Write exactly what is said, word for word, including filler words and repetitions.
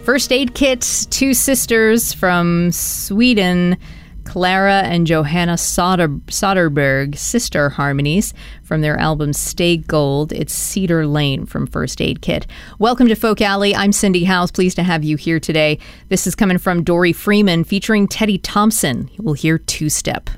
First Aid Kit, two sisters from Sweden, Clara and Johanna Soder- Soderberg, Sister Harmonies, from their album Stay Gold. It's Cedar Lane from First Aid Kit. Welcome to Folk Alley. I'm Cindy Howes. Pleased to have you here today. This is coming from Dory Freeman featuring Teddy Thompson. We'll hear Two Step.